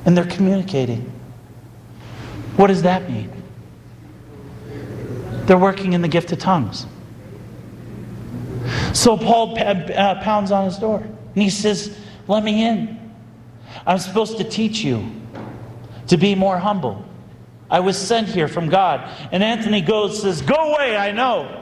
And they're communicating. What does that mean? They're working in the gift of tongues. So Paul pounds on his door. And he says, let me in. I'm supposed to teach you to be more humble. I was sent here from God. And Anthony goes, says, go away, I know.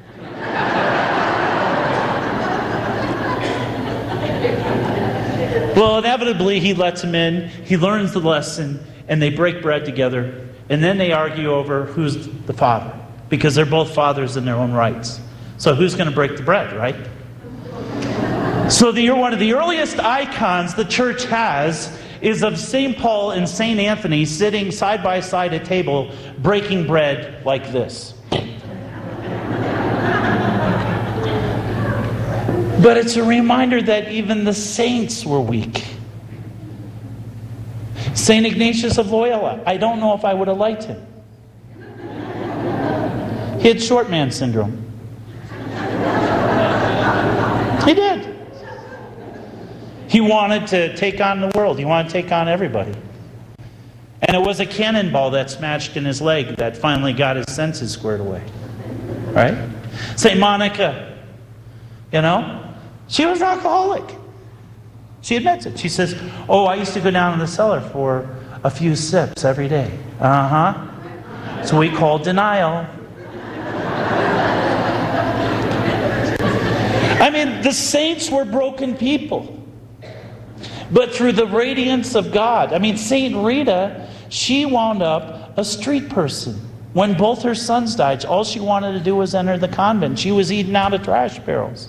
Well, inevitably, he lets him in. He learns the lesson, and they break bread together. And then they argue over who's the father, because they're both fathers in their own rights. So who's going to break the bread, right? So one of the earliest icons the church has is of St. Paul and St. Anthony sitting side by side at a table, breaking bread like this. But it's a reminder that even the saints were weak. St. Ignatius of Loyola, I don't know if I would have liked him. He had short man syndrome. He did. He wanted to take on the world. He wanted to take on everybody. And it was a cannonball that smashed in his leg that finally got his senses squared away. Right? St. Monica, she was an alcoholic. She admits it. She says, oh, I used to go down in the cellar for a few sips every day. So we call denial. I mean, the saints were broken people. But through the radiance of God. I mean, St. Rita, she wound up a street person. When both her sons died, all she wanted to do was enter the convent. She was eating out of trash barrels.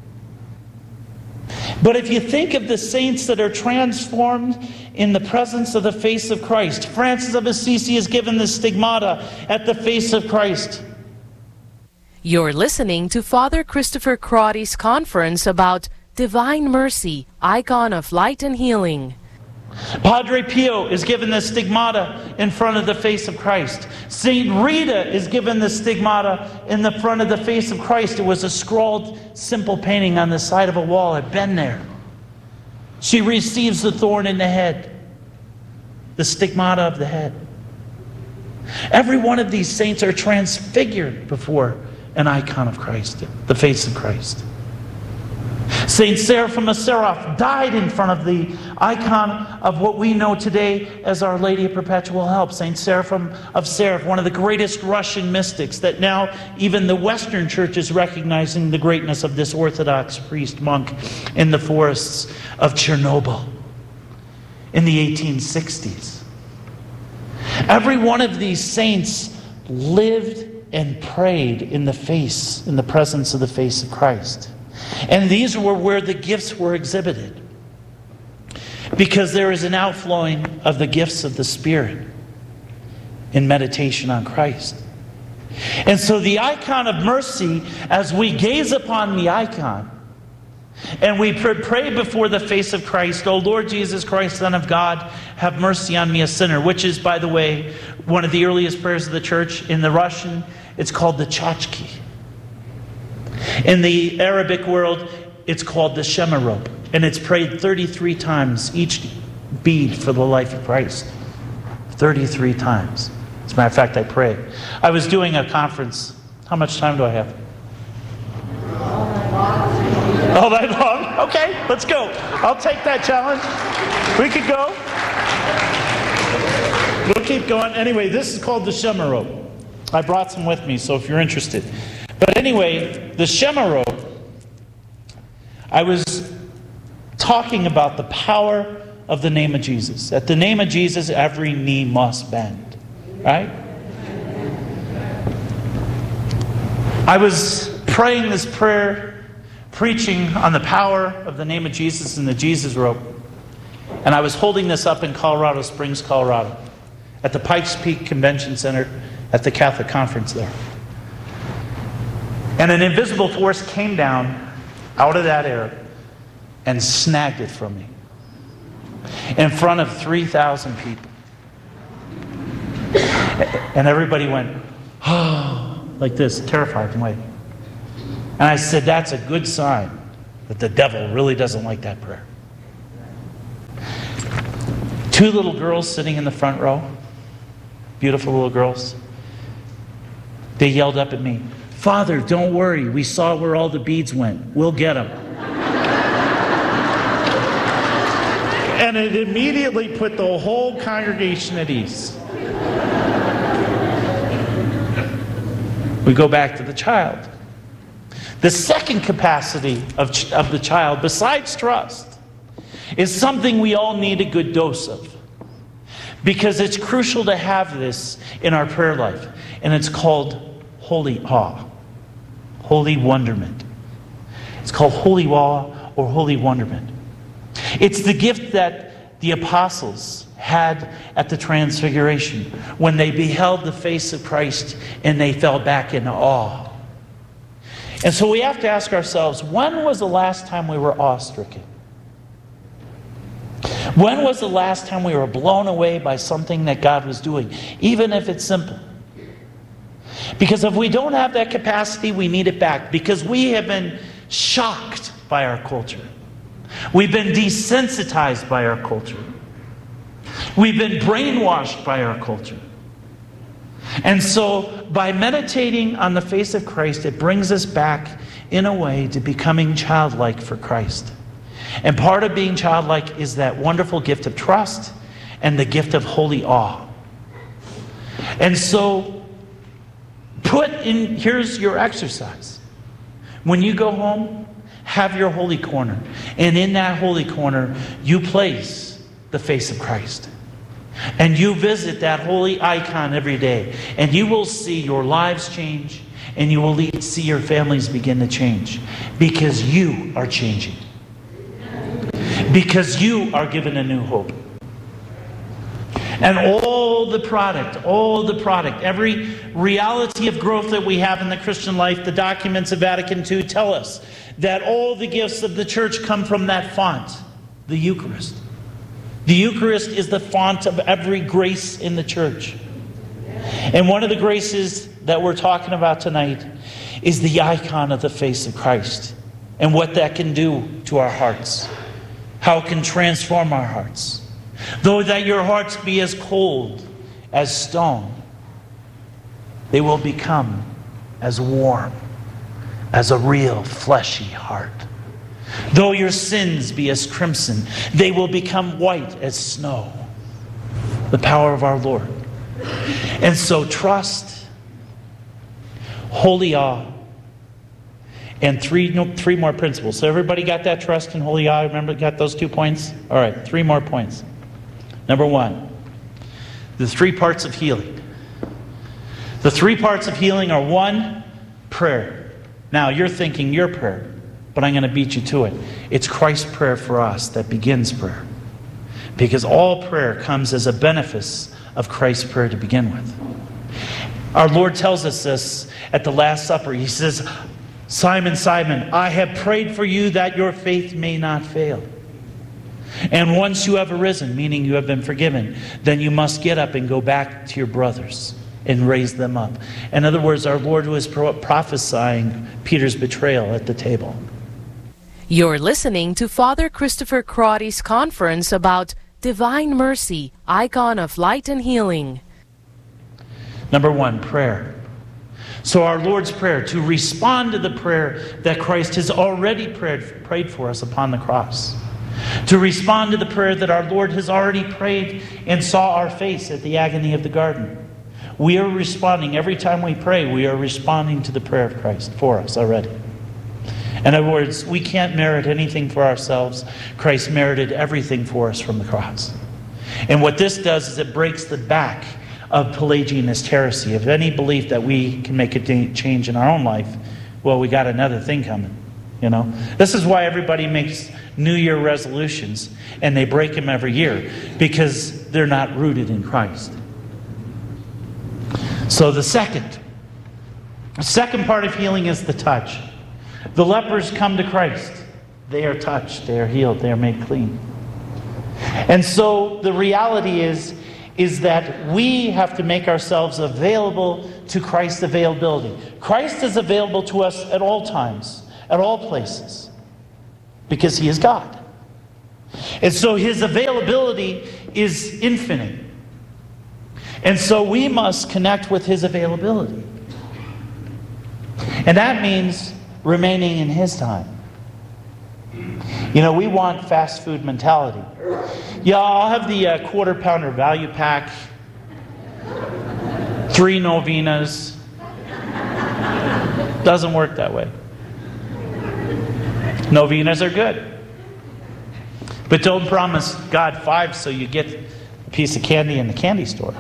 But if you think of the saints that are transformed in the presence of the face of Christ, Francis of Assisi is given the stigmata at the face of Christ. You're listening to Father Christopher Crotty's conference about Divine Mercy, Icon of Light and Healing. Padre Pio is given the stigmata in front of the face of Christ. St. Rita is given the stigmata in the front of the face of Christ. It was a scrawled, simple painting on the side of a wall. I've been there. She receives the thorn in the head, the stigmata of the head. Every one of these saints are transfigured before an icon of Christ, the face of Christ. St. Seraphim of Seraph died in front of the icon of what we know today as Our Lady of Perpetual Help. St. Seraphim of Seraph, one of the greatest Russian mystics that now even the Western Church is recognizing the greatness of this Orthodox priest monk in the forests of Chernobyl in the 1860s. Every one of these saints lived and prayed in the presence of the face of Christ. And these were where the gifts were exhibited. Because there is an outflowing of the gifts of the Spirit in meditation on Christ. And so the icon of mercy, as we gaze upon the icon, and we pray before the face of Christ, O Lord Jesus Christ, Son of God, have mercy on me, a sinner, which is, by the way, one of the earliest prayers of the church. In the Russian, it's called the Chachki. In the Arabic world, it's called the Shemarop, and it's prayed 33 times, each bead for the life of Christ. 33 times. As a matter of fact, I pray. I was doing a conference. How much time do I have? All night long? Okay, let's go. I'll take that challenge. We could go. We'll keep going. Anyway, this is called the Shemarop. I brought some with me, so if you're interested. But anyway, the Shemarop, I was talking about the power of the name of Jesus. At the name of Jesus, every knee must bend. Right? I was praying this prayer, preaching on the power of the name of Jesus and the Jesus rope. And I was holding this up in Colorado Springs, Colorado, at the Pikes Peak Convention Center at the Catholic Conference there. And an invisible force came down out of that air and snagged it from me in front of 3,000 people. And everybody went, oh, like this, terrified and waiting. And I said, that's a good sign that the devil really doesn't like that prayer. Two little girls sitting in the front row, beautiful little girls. They yelled up at me, "Father, don't worry. We saw where all the beads went. We'll get them." And it immediately put the whole congregation at ease. We go back to the child. The second capacity of the child, besides trust, is something we all need a good dose of. Because it's crucial to have this in our prayer life. And it's called holy awe, holy wonderment. It's called holy awe or holy wonderment. It's the gift that the apostles had at the Transfiguration when they beheld the face of Christ and they fell back in awe. And so we have to ask ourselves, when was the last time we were awe-stricken? When was the last time we were blown away by something that God was doing, even if it's simple? Because if we don't have that capacity, we need it back. Because we have been shocked by our culture. We've been desensitized by our culture. We've been brainwashed by our culture. And so, by meditating on the face of Christ, it brings us back, in a way, to becoming childlike for Christ. And part of being childlike is that wonderful gift of trust and the gift of holy awe. And so, here's your exercise. When you go home, have your holy corner. And in that holy corner, you place the face of Christ. And you visit that holy icon every day. And you will see your lives change. And you will see your families begin to change. Because you are changing. Because you are given a new hope. And all the product, every reality of growth that we have in the Christian life, the documents of Vatican II tell us that all the gifts of the church come from that font, the Eucharist. The Eucharist is the font of every grace in the church. And one of the graces that we're talking about tonight is the icon of the face of Christ and what that can do to our hearts, how it can transform our hearts. Though that your hearts be as cold as stone, they will become as warm as a real fleshy heart. Though your sins be as crimson, they will become white as snow. The power of our Lord. And so trust, holy awe, and three more principles. So everybody got that trust and holy awe? Remember, got those 2 points? All right, 3 more points. Number 1, the 3 parts of healing. The 3 parts of healing are 1, prayer. Now, you're thinking your prayer, but I'm going to beat you to it. It's Christ's prayer for us that begins prayer. Because all prayer comes as a benefice of Christ's prayer to begin with. Our Lord tells us this at the Last Supper. He says, "Simon, Simon, I have prayed for you that your faith may not fail. And once you have arisen," meaning you have been forgiven, "then you must get up and go back to your brothers and raise them up." In other words, our Lord was prophesying Peter's betrayal at the table. You're listening to Father Christopher Crotty's conference about Divine Mercy, Icon of Light and Healing. Number 1, prayer. So our Lord's Prayer, to respond to the prayer that Christ has already prayed for us upon the cross. To respond to the prayer that our Lord has already prayed and saw our face at the agony of the garden. We are responding, every time we pray, we are responding to the prayer of Christ for us already. In other words, we can't merit anything for ourselves. Christ merited everything for us from the cross. And what this does is it breaks the back of Pelagianist heresy. If any belief that we can make a change in our own life, well, we got another thing coming. You know, this is why everybody makes New Year resolutions and they break them every year, because they're not rooted in Christ. So the second part of healing is the touch. The lepers come to Christ. They are touched. They are healed. They are made clean. And so the reality is that we have to make ourselves available to Christ's availability. Christ is available to us at all times, at all places, because He is God. And so his availability is infinite. And so we must connect with his availability. And that means remaining in his time. You know, we want fast food mentality. Yeah, I'll have the quarter pounder value pack, 3 novenas. Doesn't work that way. Novenas are good. But don't promise God 5 so you get a piece of candy in the candy store.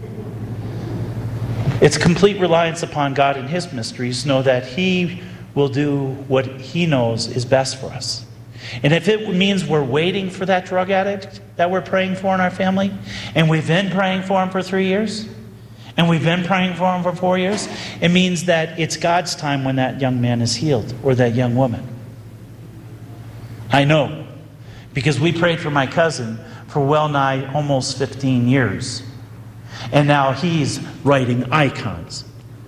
It's complete reliance upon God and his mysteries. Know that he will do what he knows is best for us. And if it means we're waiting for that drug addict that we're praying for in our family, and we've been praying for him for 3 years, and we've been praying for him for 4 years, it means that it's God's time when that young man is healed, or that young woman. I know, because we prayed for my cousin for well nigh almost 15 years. And now he's writing icons.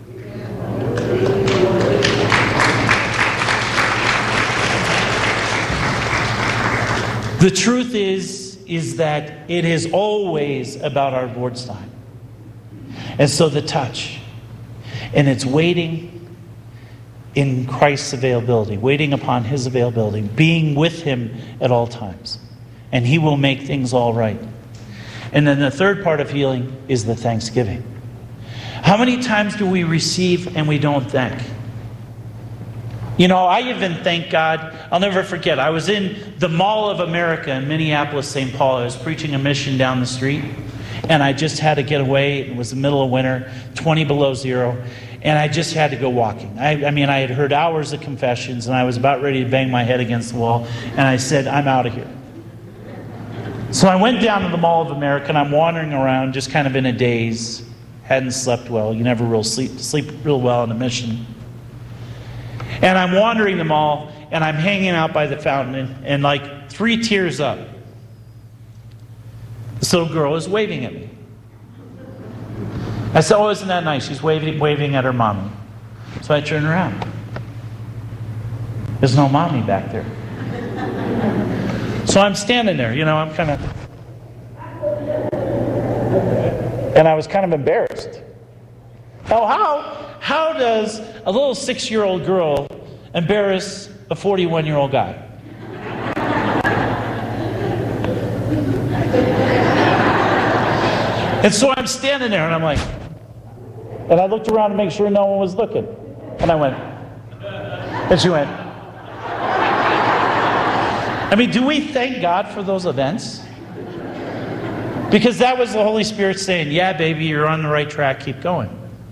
The truth is that it is always about our Lord's time. And so the touch. And it's waiting in Christ's availability, waiting upon his availability, being with him at all times. And he will make things all right. And then the third part of healing is the thanksgiving. How many times do we receive and we don't thank? You know, I even thank God. I'll never forget. I was in the Mall of America in Minneapolis, St. Paul. I was preaching a mission down the street. And I just had to get away. It was the middle of winter, 20 below zero. And I just had to go walking. I mean, I had heard hours of confessions. And I was about ready to bang my head against the wall. And I said, I'm out of here. So I went down to the Mall of America. And I'm wandering around just kind of in a daze. Hadn't slept well. You never really sleep real well in a mission. And I'm wandering the mall, and I'm hanging out by the fountain, and like 3 tiers up, this little girl is waving at me. I said, oh, isn't that nice? She's waving at her mommy. So I turn around. There's no mommy back there. So I'm standing there, you know, I'm kind of... And I was kind of embarrassed. Now, how does a little 6-year-old girl embarrass a 41-year-old guy? And so I'm standing there and I'm like, and I looked around to make sure no one was looking. And I went, and she went. I mean, do we thank God for those events? Because that was the Holy Spirit saying, yeah, baby, you're on the right track, keep going.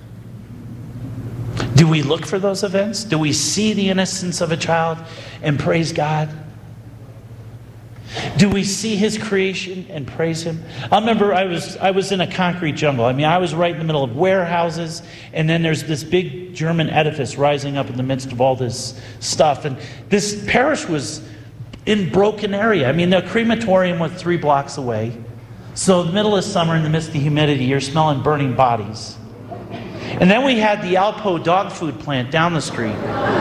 Do we look for those events? Do we see the innocence of a child and praise God? Do we see his creation and praise him? I remember I was in a concrete jungle. I mean, I was right in the middle of warehouses, and then there's this big German edifice rising up in the midst of all this stuff. And this parish was in broken area. I mean, the crematorium was 3 blocks away. So in the middle of summer, in the midst of the humidity, you're smelling burning bodies. And then we had the Alpo dog food plant down the street.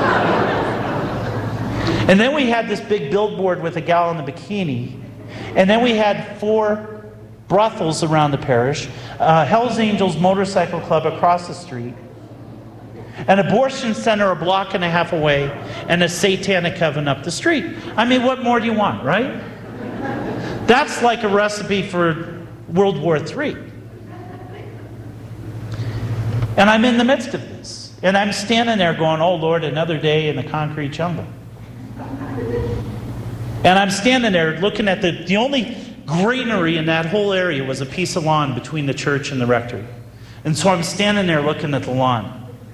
And then we had this big billboard with a gal in a bikini. And then we had 4 brothels around the parish, Hell's Angels Motorcycle Club across the street, an abortion center a block and a half away, and a satanic coven up the street. I mean, what more do you want, right? That's like a recipe for World War III. And I'm in the midst of this. And I'm standing there going, oh Lord, another day in the concrete jungle. And I'm standing there looking at the only greenery in that whole area was a piece of lawn between the church and the rectory. And so I'm standing there looking at the lawn.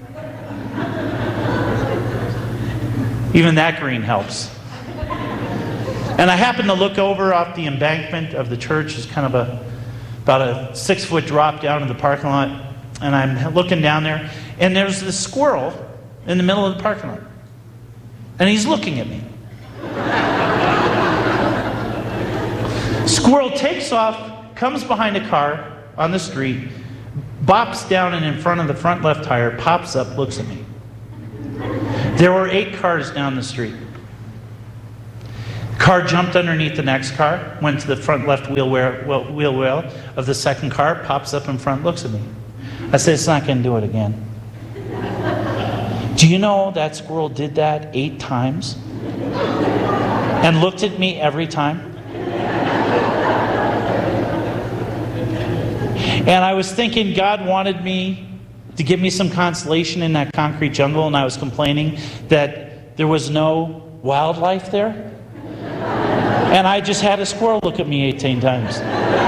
Even that green helps. And I happened to look over off the embankment of the church. It's kind of about a 6-foot drop down to the parking lot. And I'm looking down there, and there's this squirrel in the middle of the parking lot. And he's looking at me. Squirrel takes off, comes behind a car on the street, bops down and in front of the front left tire, pops up, looks at me. There were 8 cars down the street. Car jumped underneath the next car, went to the front left wheel well of the second car, pops up in front, looks at me. I said, it's not going to do it again. Do you know that squirrel did that 8 times? And looked at me every time? And I was thinking God wanted me to give me some consolation in that concrete jungle, and I was complaining that there was no wildlife there. And I just had a squirrel look at me 18 times.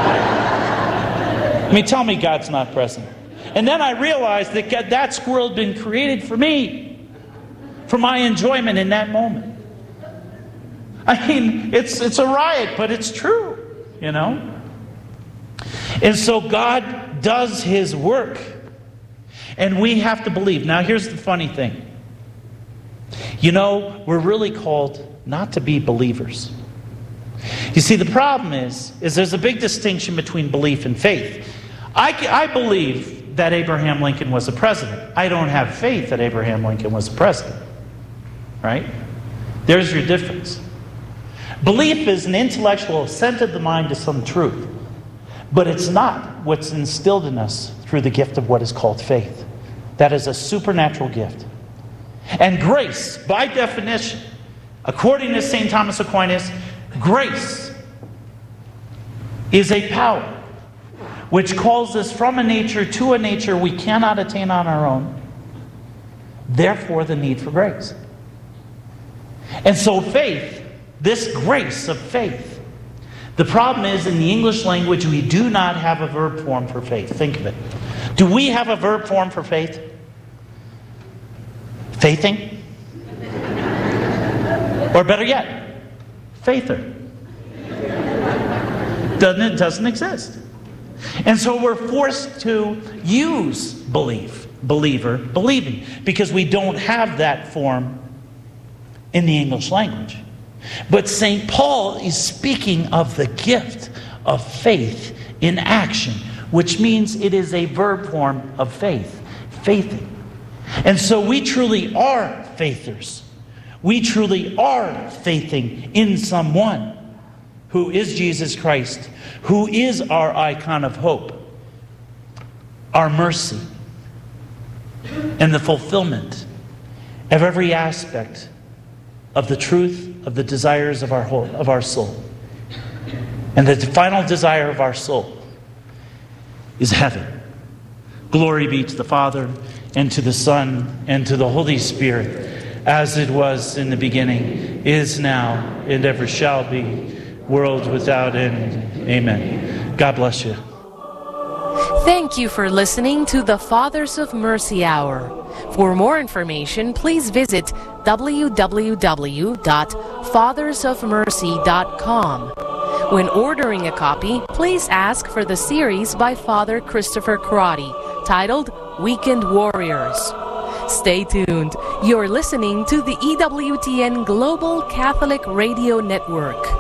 I mean, tell me God's not present. And then I realized that that squirrel had been created for me, for my enjoyment in that moment. I mean, it's a riot, but it's true, you know? And so God does His work. And we have to believe. Now, here's the funny thing. You know, we're really called not to be believers. You see, the problem is there's a big distinction between belief and faith. I believe that Abraham Lincoln was a president. I don't have faith that Abraham Lincoln was a president. Right? There's your difference. Belief is an intellectual assent of the mind to some truth. But it's not what's instilled in us through the gift of what is called faith. That is a supernatural gift. And grace, by definition, according to St. Thomas Aquinas, grace is a power which calls us from a nature to a nature we cannot attain on our own. Therefore, the need for grace. And so faith, this grace of faith, the problem is in the English language we do not have a verb form for faith. Think of it. Do we have a verb form for faith? Faithing? Or better yet, faither. Doesn't exist. And so we're forced to use believer, believing, because we don't have that form in the English language. But St. Paul is speaking of the gift of faith in action, which means it is a verb form of faith, faithing. And so we truly are faithers. We truly are faithing in someone who is Jesus Christ, who is our icon of hope, our mercy, and the fulfillment of every aspect of the truth of the desires of our soul. And the final desire of our soul is heaven. Glory be to the Father, and to the Son, and to the Holy Spirit, as it was in the beginning, is now, and ever shall be, world without end. Amen. God bless you. Thank you for listening to the Fathers of Mercy Hour. For more information, please visit www.fathersofmercy.com. When ordering a copy, please ask for the series by Father Christopher Crotty, titled Weekend Warriors. Stay tuned. You're listening to the EWTN Global Catholic Radio Network.